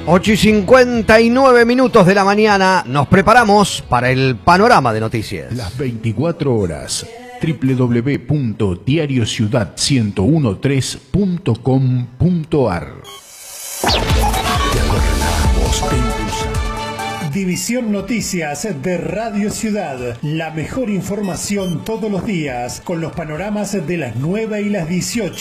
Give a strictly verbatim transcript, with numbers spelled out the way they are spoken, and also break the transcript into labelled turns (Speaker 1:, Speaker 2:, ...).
Speaker 1: ocho y cincuenta y nueve minutos de la mañana, nos preparamos para el panorama de noticias.
Speaker 2: Las veinticuatro horas, doble u doble u doble u punto diario ciudad ciento trece punto com punto a r.
Speaker 3: División Noticias de Radio Ciudad. La mejor información todos los días, con los panoramas de las nueve y las dieciocho.